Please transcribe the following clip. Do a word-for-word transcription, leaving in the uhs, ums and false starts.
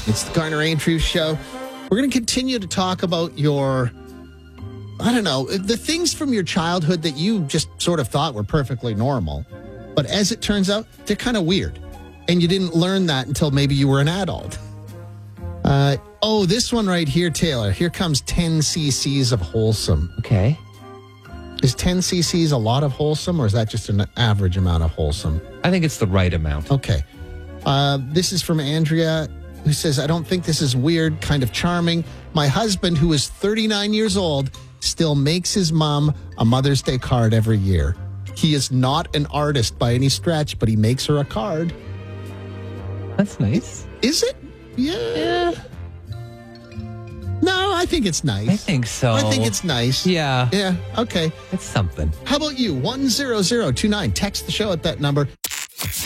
It's the Garner Andrews Show. We're going to continue to talk about your, I don't know, the things from your childhood that you just sort of thought were perfectly normal. But as it turns out, they're kind of weird. And you didn't learn that until maybe you were an adult. Uh, oh, this one right here, Taylor. Here comes ten cc's of wholesome. Okay. Is ten cc's a lot of wholesome, or is that just an average amount of wholesome? I think it's the right amount. Okay. Uh, this is from Andrea, who says, I don't think this is weird, kind of charming. My husband, who is thirty-nine years old, still makes his mom a Mother's Day card every year. He is not an artist by any stretch, but he makes her a card. That's nice. Is it? Yeah. Yeah. No, I think it's nice. I think so. I think it's nice. Yeah. Yeah, okay. It's something. How about you? one zero zero two nine. Text the show at that number.